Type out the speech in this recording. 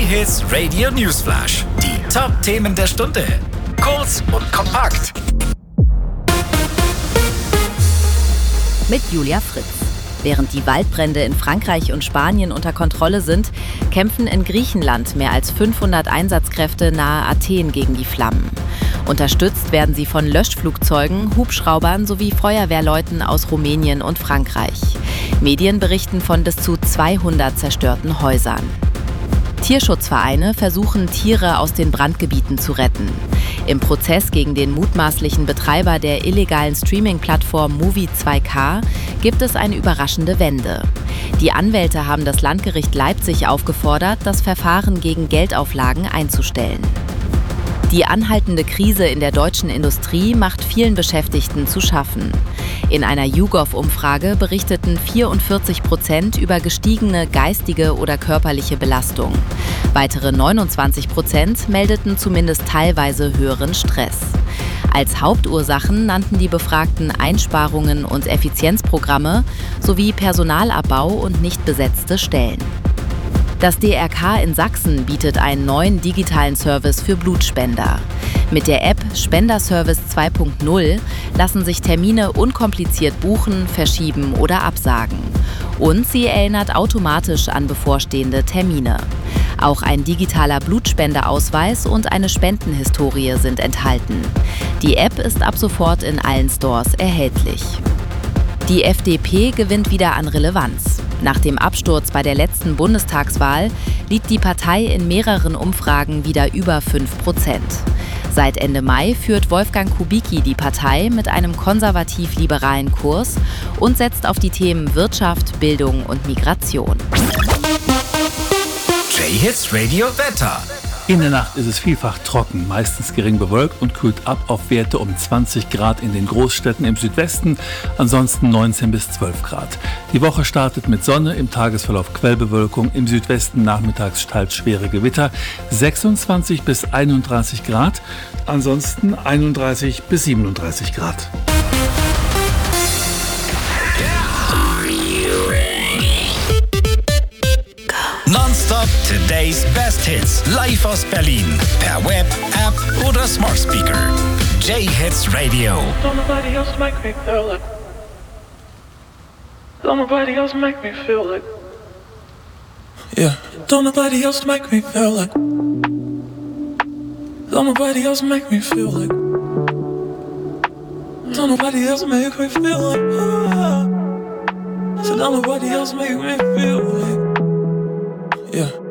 J-Hits Radio Newsflash. Die Top-Themen der Stunde. Kurz und kompakt. Mit Julia Fritz. Während die Waldbrände in Frankreich und Spanien unter Kontrolle sind, kämpfen in Griechenland mehr als 500 Einsatzkräfte nahe Athen gegen die Flammen. Unterstützt werden sie von Löschflugzeugen, Hubschraubern sowie Feuerwehrleuten aus Rumänien und Frankreich. Medien berichten von bis zu 200 zerstörten Häusern. Tierschutzvereine versuchen, Tiere aus den Brandgebieten zu retten. Im Prozess gegen den mutmaßlichen Betreiber der illegalen Streaming-Plattform Movie2K gibt es eine überraschende Wende. Die Anwälte haben das Landgericht Leipzig aufgefordert, das Verfahren gegen Geldauflagen einzustellen. Die anhaltende Krise in der deutschen Industrie macht vielen Beschäftigten zu schaffen. In einer YouGov-Umfrage berichteten 44% über gestiegene geistige oder körperliche Belastung. Weitere 29% meldeten zumindest teilweise höheren Stress. Als Hauptursachen nannten die Befragten Einsparungen und Effizienzprogramme sowie Personalabbau und nicht besetzte Stellen. Das DRK in Sachsen bietet einen neuen digitalen Service für Blutspender. Mit der App Spenderservice 2.0 lassen sich Termine unkompliziert buchen, verschieben oder absagen. Und sie erinnert automatisch an bevorstehende Termine. Auch ein digitaler Blutspendeausweis und eine Spendenhistorie sind enthalten. Die App ist ab sofort in allen Stores erhältlich. Die FDP gewinnt wieder an Relevanz. Nach dem Absturz bei der letzten Bundestagswahl liegt die Partei in mehreren Umfragen wieder über 5%. Seit Ende Mai führt Wolfgang Kubicki die Partei mit einem konservativ-liberalen Kurs und setzt auf die Themen Wirtschaft, Bildung und Migration. J-Hits Radio Wetter. In der Nacht ist es vielfach trocken, meistens gering bewölkt und kühlt ab auf Werte um 20 Grad in den Großstädten im Südwesten, ansonsten 19 bis 12 Grad. Die Woche startet mit Sonne, im Tagesverlauf Quellbewölkung, im Südwesten nachmittags teils schwere Gewitter, 26 bis 31 Grad, ansonsten 31 bis 37 Grad. Nonstop Today's Best Hits. Live aus Berlin. Per Web, App oder Smart Speaker. J-Hits Radio. Don't nobody else make me feel like. Don't nobody else make me feel like. Yeah. Don't nobody else make me feel like. Don't nobody else make me feel like. Don't nobody else make me feel like. So don't nobody else make me feel like. Yeah.